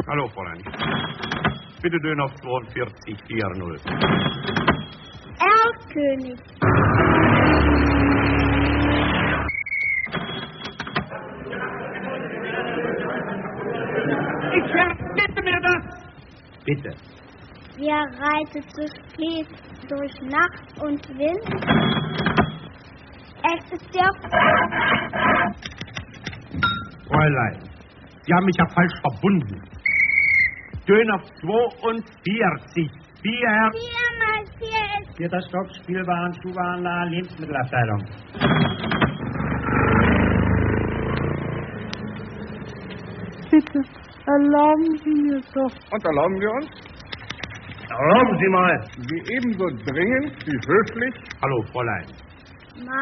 Hallo, Fräulein. Bitte Dönhoff 4240. Erlkönig. Ich verbitte mir das! Bitte. Wer reitet so spät durch Nacht und Wind? Es ist der... Fräulein, Sie haben mich ja falsch verbunden. Dönhoff 42. 4 mal 4 ist... 4. Stock, Spielwaren, Schuhwarenladen, Lebensmittelabteilung. Bitte, erlauben Sie mir doch. Und erlauben wir uns? Erlauben Sie mal. Sie ebenso dringend wie höflich. Hallo, Fräulein.